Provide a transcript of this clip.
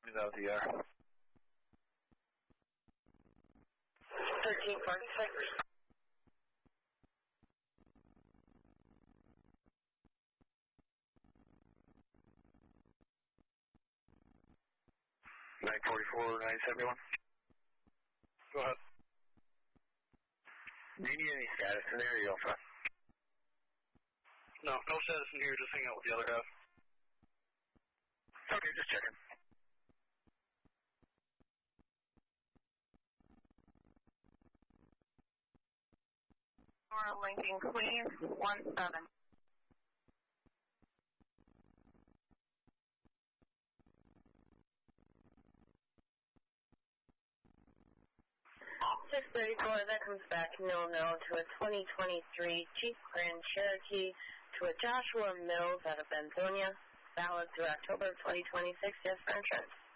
Without the R. 1346. Nine 971. Go ahead. Do you need any status in there, or you all fine? No status in here, just hang out with the other half. Okay, just checking. Lincoln Queens 17. 634, that comes back no to a 2023 Jeep Grand Cherokee to a Joshua Mills out of Benzonia, valid through October of 2026, yes, for insurance.